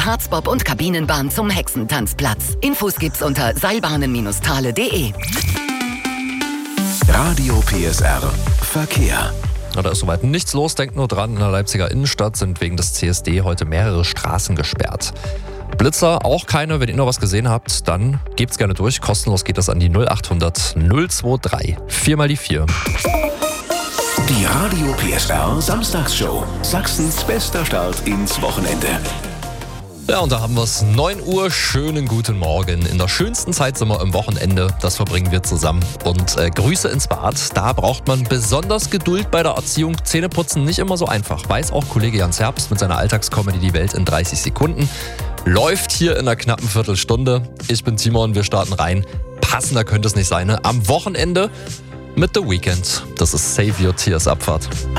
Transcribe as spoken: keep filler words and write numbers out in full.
Harzbob und Kabinenbahn zum Hexentanzplatz. Infos gibt's unter seilbahnen Thale punkt de. Radio P S R Verkehr. Na, da ist soweit nichts los. Denkt nur dran, in der Leipziger Innenstadt sind wegen des C S D heute mehrere Straßen gesperrt. Blitzer auch keine. Wenn ihr noch was gesehen habt, dann gebt's gerne durch. Kostenlos geht das an die null achthundert null drei drei. vier mal die vier. Die Radio P S R Samstagsshow. Sachsens bester Start ins Wochenende. Ja, und da haben wir es. neun Uhr, schönen guten Morgen. In der schönsten Zeit sind wir im Wochenende. Das verbringen wir zusammen. Und äh, Grüße ins Bad. Da braucht man besonders Geduld bei der Erziehung. Zähneputzen nicht immer so einfach. Weiß auch Kollege Jans Herbst mit seiner Alltagscomedy Die Welt in dreißig Sekunden. Läuft hier in einer knappen Viertelstunde. Ich bin Timon, wir starten rein. Passender könnte es nicht sein, ne? Am Wochenende mit The Weeknd. Das ist Save Your Tears Abfahrt.